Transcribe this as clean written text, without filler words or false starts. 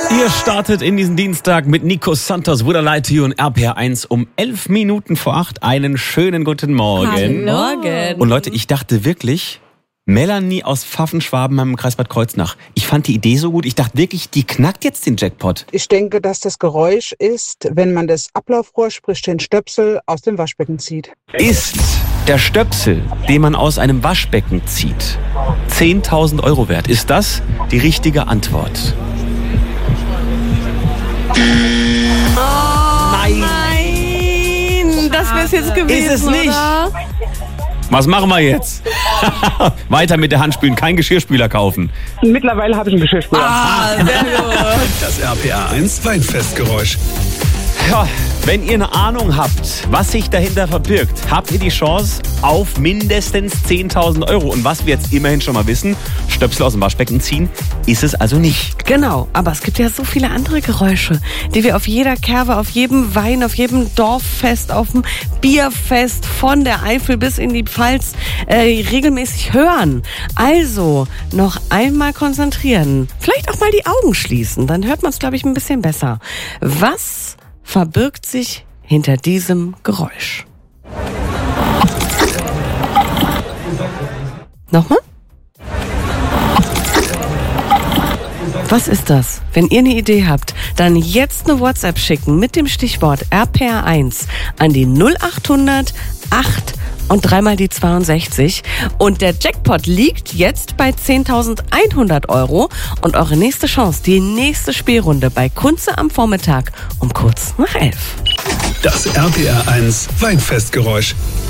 Ihr startet in diesen Dienstag mit Nico Santos, Would I Lie to You und RPR1 um 11 Minuten vor 8. Einen schönen guten Morgen. Morgen. Und Leute, ich dachte wirklich, Melanie aus Pfaffenschwaben im Kreis Bad Kreuznach. Ich fand die Idee so gut. Ich dachte wirklich, die knackt jetzt den Jackpot. Ich denke, dass das Geräusch ist, wenn man das Ablaufrohr, sprich den Stöpsel, aus dem Waschbecken zieht. Ist der Stöpsel, den man aus einem Waschbecken zieht, 10.000 € wert? Ist das die richtige Antwort? Nein, das wäre es jetzt gewesen, Ist es nicht? Oder? Was machen wir jetzt? Weiter mit der Hand spülen, kein Geschirrspüler kaufen. Mittlerweile habe ich einen Geschirrspüler. Sehr gut. Das RPR1 Weinfestgeräusch. Ja, wenn ihr eine Ahnung habt, was sich dahinter verbirgt, habt ihr die Chance auf mindestens 10.000 €. Und was wir jetzt immerhin schon mal wissen, Stöpsel aus dem Waschbecken ziehen, ist es also nicht. Genau, aber es gibt ja so viele andere Geräusche, die wir auf jeder Kerbe, auf jedem Wein, auf jedem Dorffest, auf dem Bierfest von der Eifel bis in die Pfalz regelmäßig hören. Also noch einmal konzentrieren, vielleicht auch mal die Augen schließen, dann hört man es, glaube ich, ein bisschen besser. Was verbirgt sich hinter diesem Geräusch? Nochmal? Was ist das? Wenn ihr eine Idee habt, dann jetzt eine WhatsApp schicken mit dem Stichwort RPR1 an die 0800 8 und dreimal die 62. Und der Jackpot liegt jetzt bei 10.100 € und eure nächste Chance, die nächste Spielrunde bei Kunze am Vormittag um kurz nach 11. Das RPR1 Weinfestgeräusch.